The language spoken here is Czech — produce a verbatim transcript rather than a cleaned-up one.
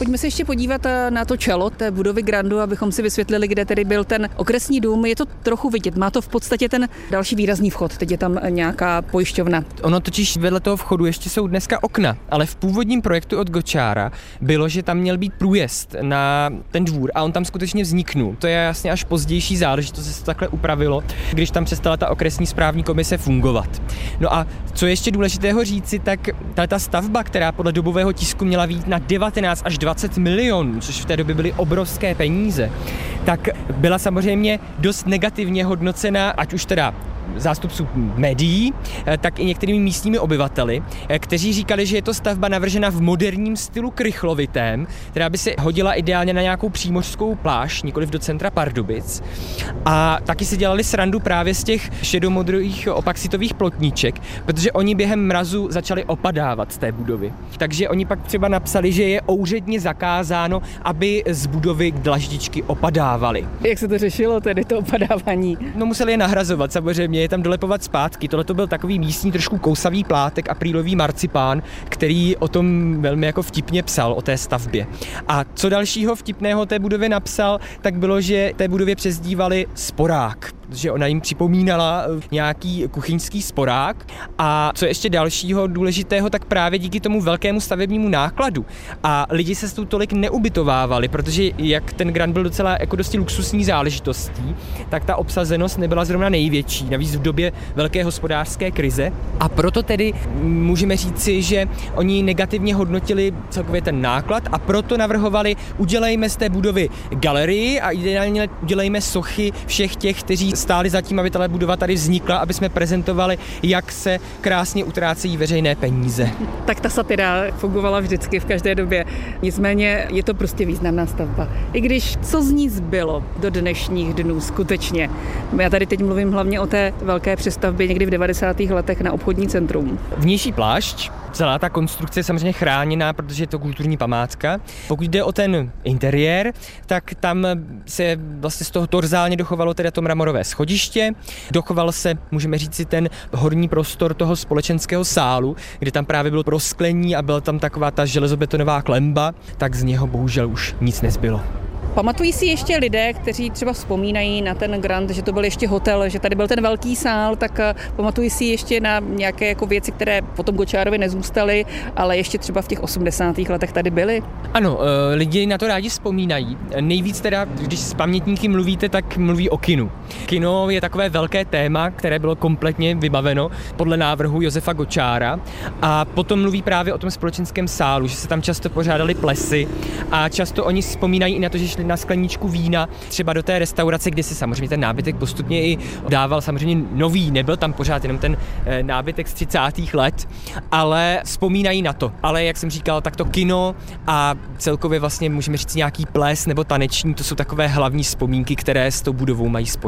Pojďme se ještě podívat na to čelo té budovy Grandu, abychom si vysvětlili, kde tedy byl ten okresní dům. Je to trochu vidět, má to v podstatě ten další výrazný vchod, teď je tam nějaká pojišťovna. Ono totiž vedle toho vchodu ještě jsou dneska okna, ale v původním projektu od Gočára bylo, že tam měl být průjezd na ten dvůr a on tam skutečně vzniknul. To je jasně až pozdější záležitost, že se to takhle upravilo, když tam přestala ta okresní správní komise fungovat. No a co ještě důležitého říci, tak ta stavba, která podle dobového tisku měla být na devatenáct až dvacet milionů, což v té době byly obrovské peníze, tak byla samozřejmě dost negativně hodnocena, ať už teda zástupců médií, tak i některými místními obyvateli, kteří říkali, že je to stavba navržena v moderním stylu krychlovitém, která by se hodila ideálně na nějakou přímořskou pláž, nikoliv do centra Pardubic. A taky si dělali srandu právě z těch šedomodrých opaxitových plotníček, protože oni během mrazu začali opadávat z té budovy. Takže oni pak třeba napsali, že je úředně zakázáno, aby z budovy dlaždičky opadávaly. Jak se to řešilo tedy, to opadávání? No museli je nahrazovat, samozřejmě je tam dolepovat zpátky. Tohle to byl takový místní trošku kousavý plátek, aprílový marcipán, který o tom velmi jako vtipně psal, o té stavbě. A co dalšího vtipného té budově napsal, tak bylo, že té budově přezdívali sporák, protože ona jim připomínala nějaký kuchyňský sporák. A co ještě dalšího důležitého, tak právě díky tomu velkému stavebnímu nákladu. A lidi se s tou tolik neubytovávali, protože jak ten Grand byl docela jako dosti luxusní záležitostí, tak ta obsazenost nebyla zrovna největší, navíc v době velké hospodářské krize. A proto tedy můžeme říci, že oni negativně hodnotili celkově ten náklad a proto navrhovali, udělejme z té budovy galerii a ideálně udělejme sochy všech těch, kteří stáli za tím, aby tato budova tady vznikla, aby jsme prezentovali, jak se krásně utrácejí veřejné peníze. Tak ta satira fungovala vždycky v každé době. Nicméně je to prostě významná stavba. I když co z ní zbylo do dnešních dnů skutečně. Já tady teď mluvím hlavně o té velké přestavbě někdy v devadesátých letech na obchodní centrum. Vnější plášť, celá ta konstrukce je samozřejmě chráněná, protože je to kulturní památka. Pokud jde o ten interiér, tak tam se vlastně z toho torzálně dochovalo teda to mramorové schodiště, dochoval se, můžeme říci, ten horní prostor toho společenského sálu, kde tam právě bylo prosklení a byla tam taková ta železobetonová klemba, tak z něho bohužel už nic nezbylo. Pamatují si ještě lidé, kteří třeba vzpomínají na ten Grand, že to byl ještě hotel, že tady byl ten velký sál, tak pamatují si ještě na nějaké jako věci, které potom Gočárovi nezůstaly, ale ještě třeba v těch osmdesátých letech tady byly? Ano, lidi na to rádi vzpomínají. Nejvíc teda, když s pamětníky mluvíte, tak mluví o kinu. Kino je takové velké téma, které bylo kompletně vybaveno podle návrhu Josefa Gočára a potom mluví právě o tom společenském sálu, že se tam často pořádaly plesy a často oni vzpomínají i na to, že šli na skleničku vína, třeba do té restaurace, kde se samozřejmě ten nábytek postupně i dával samozřejmě nový, nebyl tam pořád jenom ten nábytek z třicátých let, ale vzpomínají na to. Ale jak jsem říkal, tak to kino a celkově vlastně můžeme říct nějaký ples nebo taneční, to jsou takové hlavní vzpomínky, které s tou budovou mají spojit.